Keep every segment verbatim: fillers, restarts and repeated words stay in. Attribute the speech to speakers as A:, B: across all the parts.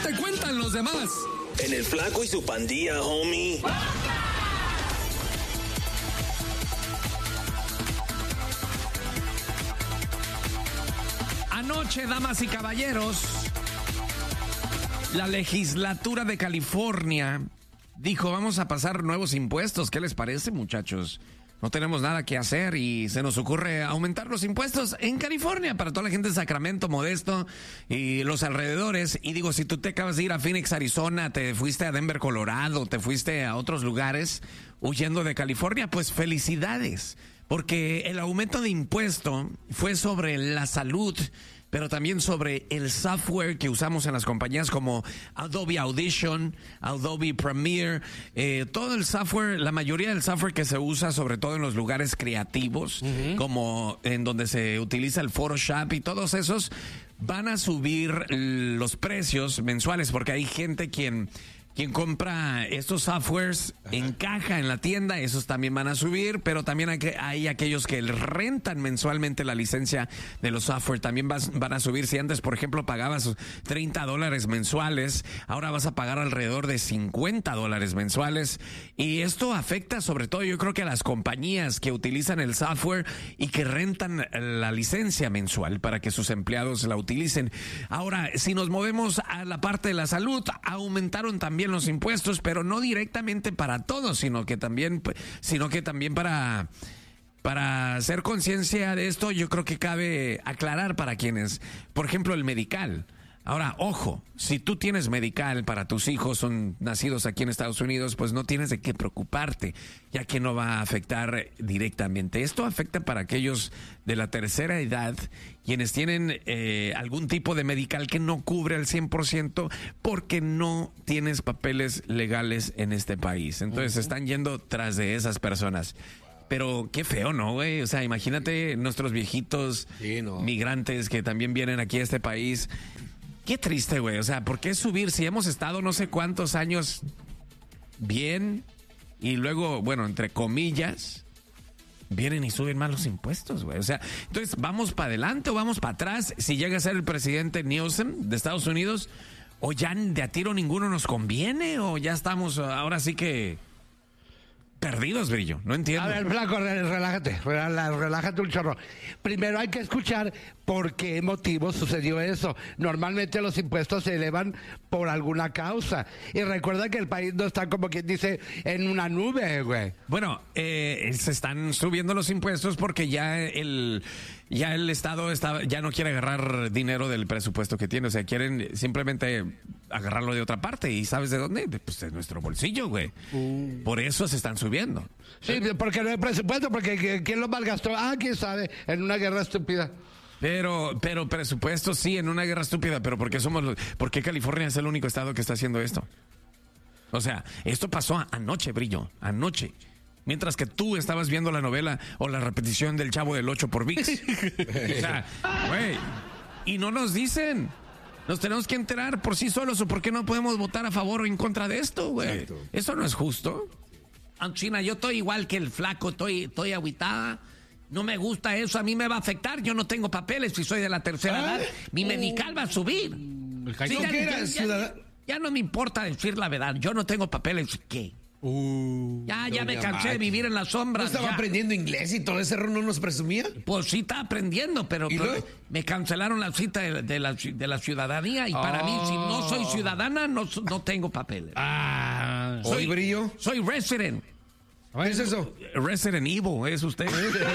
A: te cuentan los demás?
B: En el Flaco y su pandilla, homie.
C: Anoche, damas y caballeros, la legislatura de California dijo, vamos a pasar nuevos impuestos. ¿Qué les parece, muchachos? No tenemos nada que hacer y se nos ocurre aumentar los impuestos en California para toda la gente de Sacramento, Modesto y los alrededores. Y digo, si tú te acabas de ir a Phoenix, Arizona, te fuiste a Denver, Colorado, te fuiste a otros lugares huyendo de California, pues felicidades. Porque el aumento de impuesto fue sobre la salud, pero también sobre el software que usamos en las compañías como Adobe Audition, Adobe Premiere, eh, todo el software, la mayoría del software que se usa sobre todo en los lugares creativos, uh-huh. como en donde se utiliza el Photoshop y todos esos, van a subir los precios mensuales porque hay gente quien... Quien compra estos softwares en caja en la tienda, esos también van a subir, pero también hay, que, hay aquellos que rentan mensualmente la licencia de los software, también vas, van a subir. Si antes, por ejemplo, pagabas treinta dólares mensuales, ahora vas a pagar alrededor de cincuenta dólares mensuales. Y esto afecta sobre todo, yo creo que a las compañías que utilizan el software y que rentan la licencia mensual para que sus empleados la utilicen. Ahora, si nos movemos a la parte de la salud, aumentaron también los impuestos, pero no directamente para todos, sino que también, sino que también para, para hacer conciencia de esto, yo creo que cabe aclarar para quienes, por ejemplo, el medical. Ahora, ojo, si tú tienes medical para tus hijos, son nacidos aquí en Estados Unidos, pues no tienes de qué preocuparte, ya que no va a afectar directamente. Esto afecta para aquellos de la tercera edad, quienes tienen eh, algún tipo de medical que no cubre al cien por ciento porque no tienes papeles legales en este país. Entonces, uh-huh. están yendo tras de esas personas. Pero qué feo, ¿no, güey? O sea, imagínate nuestros viejitos sí, no. migrantes que también vienen aquí a este país. Qué triste, güey. O sea, ¿por qué subir si hemos estado no sé cuántos años bien y luego, bueno, entre comillas, vienen y suben más los impuestos, güey? O sea, entonces, ¿vamos para adelante o vamos para atrás si llega a ser el presidente Newsom de Estados Unidos? ¿O ya de a tiro ninguno nos conviene? ¿O ya estamos ahora sí que... perdidos, Brillo? No entiendo.
D: A ver, Flaco, relájate, relájate un chorro. Primero hay que escuchar por qué motivo sucedió eso. Normalmente los impuestos se elevan por alguna causa. Y recuerda que el país no está, como quien dice, en una nube, güey.
C: Bueno, eh, se están subiendo los impuestos porque ya el... Ya el Estado está, ya no quiere agarrar dinero del presupuesto que tiene. O sea, quieren simplemente agarrarlo de otra parte. ¿Y sabes de dónde? Pues de nuestro bolsillo, güey. Uh. Por eso se están subiendo.
D: Sí, porque no hay presupuesto, porque ¿quién lo malgastó? Ah, quién sabe, en una guerra estúpida.
C: Pero, pero presupuesto sí, en una guerra estúpida. Pero ¿por qué somos los, por qué California es el único estado que está haciendo esto? O sea, esto pasó anoche, Brillo, anoche. Mientras que tú estabas viendo la novela o la repetición del Chavo del Ocho por V I X. O sea, güey, y no nos dicen. Nos tenemos que enterar por sí solos o por qué no podemos votar a favor o en contra de esto, güey. Eso no es justo. China, yo estoy igual que el Flaco, estoy, estoy agüitada. No me gusta eso, a mí me va a afectar. Yo no tengo papeles si soy de la tercera ¿Ah? edad. Mi medical va a subir. Sí, ya, ya, ya, ya no me importa decir la verdad. Yo no tengo papeles. ¿Qué? Uh, ya, ya me cansé de vivir en las sombras.
E: ¿No estaba
C: ya.
E: aprendiendo inglés y todo ese no nos presumía?
C: Pues sí, está aprendiendo, pero, pero me cancelaron la cita de, de, la, de la ciudadanía y oh. para mí, si no soy ciudadana, no, no tengo papeles.
E: Ah, soy Brillo.
C: Soy resident.
E: ¿Qué es eso?
C: Resident Evil, es usted.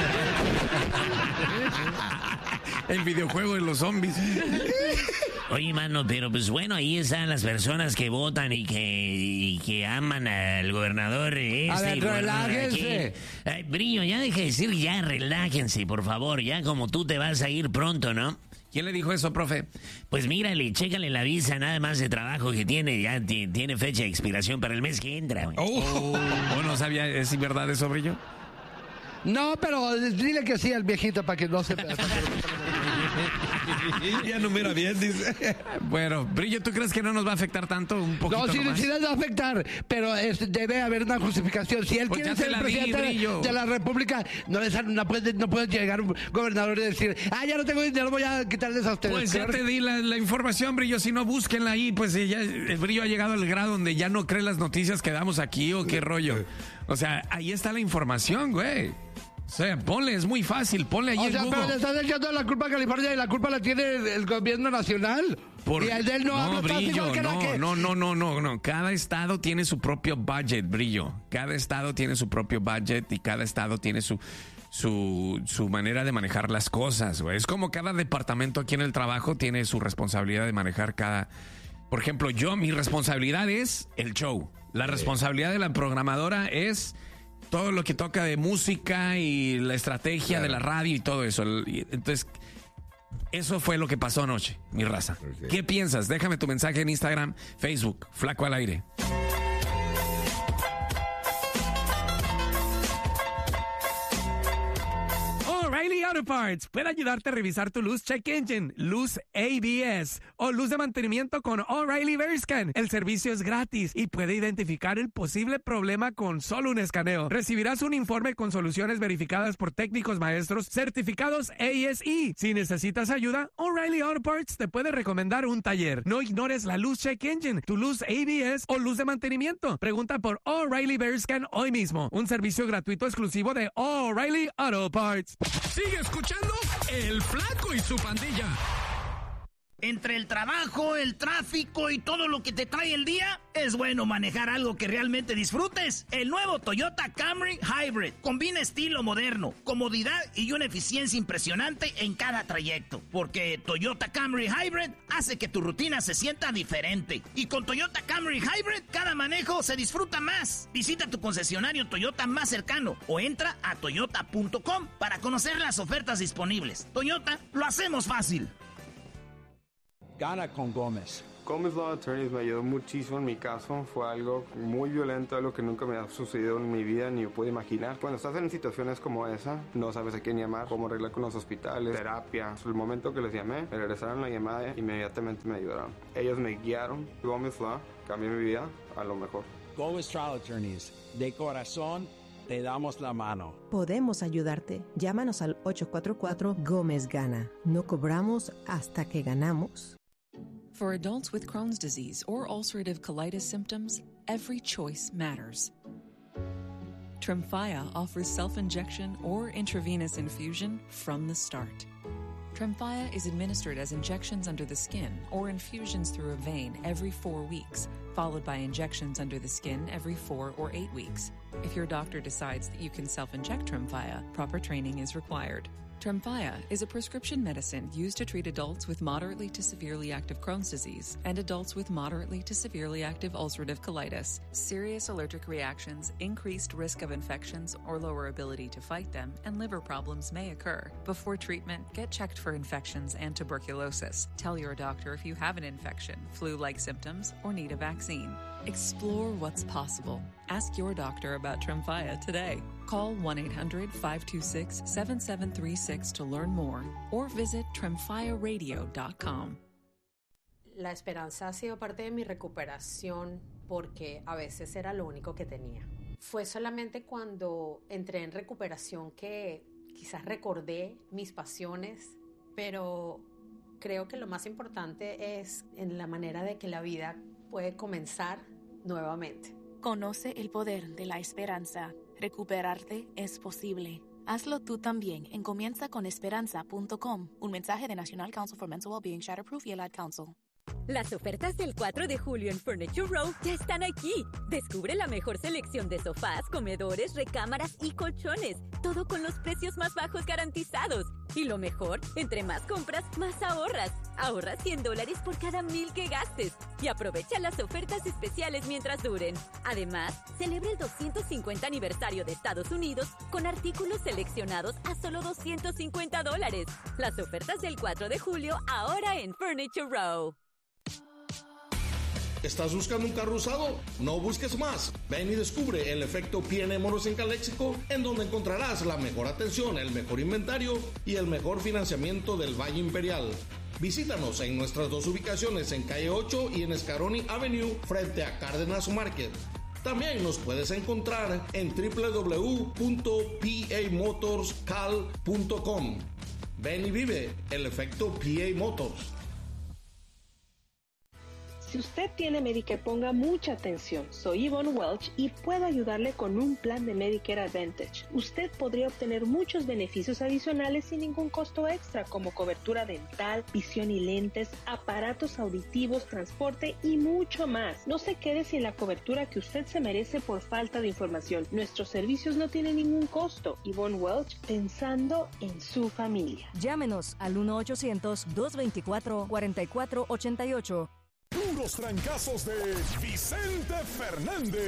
C: El videojuego de los zombies.
F: Oye, mano, pero pues bueno, ahí están las personas que votan y que, y que aman al gobernador este.
D: A ver, relájense.
F: Ay, Brillo, ya deje de decir ya, relájense, por favor, ya como tú te vas a ir pronto, ¿no?
C: ¿Quién le dijo eso, profe?
F: Pues mírale, chécale la visa nada más de trabajo que tiene, ya t- tiene fecha de expiración para el mes que entra, güey.
C: Oh, oh, no sabía, ¿es verdad eso, Brillo?
D: No, pero dile que sí al viejito para que no se...
E: Ya no mira bien, dice.
C: Bueno, Brillo, ¿tú crees que no nos va a afectar tanto? Un poquito
D: No, sí,
C: nomás?
D: sí les va a afectar, pero es- debe haber una justificación. Si él
C: Pues
D: quiere
C: ya te
D: ser el
C: la di,
D: presidente de-
C: Brillo.
D: de la República, no, les- no, puede, no puede llegar un gobernador y decir, ah, ya no tengo dinero, voy a quitarles a ustedes.
C: Pues ya
D: Claro.
C: te di la, la información, Brillo. Si no, búsquenla ahí. Pues eh, ya el Brillo ha llegado al grado donde ya no cree las noticias que damos aquí o qué rollo. O sea, ahí está la información, güey. O sea, ponle, es muy fácil. Ponle ahí
D: O
C: en
D: sea, pero le
C: Google.
D: estás echando la culpa a California y la culpa la tiene el, el gobierno nacional.
C: Por-
D: Y el de él no, habla tanto
C: Brillo,
D: igual que la
C: no,
D: que...
C: no, no, no, no, no. Cada estado tiene su propio budget, Brillo. Cada estado tiene su propio budget y cada estado tiene su, su, su manera de manejar las cosas, güey. Es como cada departamento aquí en el trabajo tiene su responsabilidad de manejar cada... Por ejemplo, yo, mi responsabilidad es el show. La responsabilidad de la programadora es todo lo que toca de música y la estrategia
E: Claro.
C: de la radio y todo eso. Y entonces, eso fue lo que pasó anoche, mi raza.
E: Ok.
C: ¿Qué piensas? Déjame tu mensaje en Instagram, Facebook, Flaco al Aire.
A: O'Reilly Auto Parts puede ayudarte a revisar tu luz check engine, luz A B S o luz de mantenimiento con O'Reilly Verscan. El servicio es gratis y puede identificar el posible problema con solo un escaneo. Recibirás un informe con soluciones verificadas por técnicos maestros certificados A S E. Si necesitas ayuda, O'Reilly Auto Parts te puede recomendar un taller. No ignores la luz check engine, tu luz A B S o luz de mantenimiento. Pregunta por O'Reilly Verscan hoy mismo. Un servicio gratuito exclusivo de O'Reilly Auto Parts.
B: Sigue escuchando El Flaco y su pandilla.
G: Entre el trabajo, el tráfico y todo lo que te trae el día, es bueno manejar algo que realmente disfrutes. El nuevo Toyota Camry Hybrid combina estilo moderno, comodidad y una eficiencia impresionante en cada trayecto. Porque Toyota Camry Hybrid hace que tu rutina se sienta diferente. Y con Toyota Camry Hybrid, cada manejo se disfruta más. Visita tu concesionario Toyota más cercano o entra a toyota punto com para conocer las ofertas disponibles. Toyota, lo hacemos fácil.
H: Gana con Gómez.
I: Gómez Law Attorneys me ayudó muchísimo en mi caso. Fue algo muy violento, algo que nunca me ha sucedido en mi vida ni yo pude imaginar. Cuando estás en situaciones como esa, no sabes a quién llamar, cómo arreglar con los hospitales, terapia. El momento que les llamé, me regresaron la llamada e inmediatamente me ayudaron. Ellos me guiaron. Gómez Law cambió mi vida a lo mejor.
H: Gómez Trial Attorneys. De corazón, te damos la mano.
J: Podemos ayudarte. Llámanos al ocho cuatro cuatro Gómez Gana. No cobramos hasta que ganamos.
K: For adults with Crohn's disease or ulcerative colitis symptoms, every choice matters. Tremfya offers self-injection or intravenous infusion from the start. Tremfya is administered as injections under the skin or infusions through a vein every four weeks, followed by injections under the skin every four or eight weeks. If your doctor decides that you can self-inject Tremfya, proper training is required. Tremfya is a prescription medicine used to treat adults with moderately to severely active Crohn's disease and adults with moderately to severely active ulcerative colitis. Serious allergic reactions, increased risk of infections or lower ability to fight them, and liver problems may occur. Before treatment, get checked for infections and tuberculosis. Tell your doctor if you have an infection, flu-like symptoms, or need a vaccine. Explore what's possible. Ask your doctor about Tremfya today. Call one eight hundred five two six seven seven three six to learn more or visit tremfya radio dot com.
L: La esperanza ha sido parte de mi recuperación porque a veces era lo único que tenía. Fue solamente cuando entré en recuperación que quizás recordé mis pasiones, pero creo que lo más importante es en la manera de que la vida puede comenzar nuevamente.
M: Conoce el poder de la esperanza. Recuperarte es posible. Hazlo tú también en comienza con esperanza punto com. Un mensaje de National Council for Mental Wellbeing, Shatterproof y el Ad Council.
N: Las ofertas del cuatro de julio en Furniture Row ya están aquí. Descubre la mejor selección de sofás, comedores, recámaras y colchones. Todo con los precios más bajos garantizados. Y lo mejor, entre más compras, más ahorras. Ahorra cien dólares por cada mil que gastes. Y aprovecha las ofertas especiales mientras duren. Además, celebra el doscientos cincuenta aniversario de Estados Unidos con artículos seleccionados a solo doscientos cincuenta dólares. Las ofertas del cuatro de julio ahora en Furniture Row.
O: ¿Estás buscando un carro usado? No busques más. Ven y descubre el efecto P and A Motors en Calexico, en donde encontrarás la mejor atención, el mejor inventario y el mejor financiamiento del Valle Imperial. Visítanos en nuestras dos ubicaciones en Calle ocho y en Scaroni Avenue frente a Cárdenas Market. También nos puedes encontrar en doble u doble u doble u punto p a motors cal punto com. Ven y vive el efecto P A Motors.
P: Si usted tiene Medicare, ponga mucha atención. Soy Yvonne Welch y puedo ayudarle con un plan de Medicare Advantage. Usted podría obtener muchos beneficios adicionales sin ningún costo extra, como cobertura dental, visión y lentes, aparatos auditivos, transporte y mucho más. No se quede sin la cobertura que usted se merece por falta de información. Nuestros servicios no tienen ningún costo. Yvonne Welch, pensando en su familia.
Q: Llámenos al uno ochocientos, dos veinticuatro, cuarenta y cuatro ochenta y ocho.
R: Puros trancazos de Vicente Fernández.